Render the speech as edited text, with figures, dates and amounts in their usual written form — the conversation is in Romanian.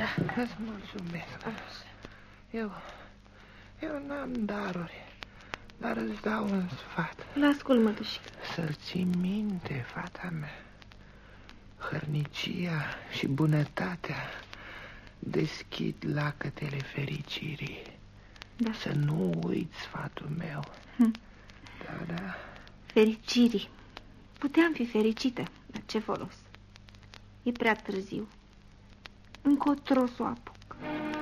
Da. Îți mulțumesc. Eu n-am daruri, dar îți dau un sfat. L-ascult, mătușică. Să-l ții minte, fata mea. Hărnicia și bunătatea deschid lacătele fericirii. Da. Să nu uiți sfatul meu. Da. Fericirii. Puteam fi fericită, dar ce folos? E prea târziu. Încotro s-o apuc.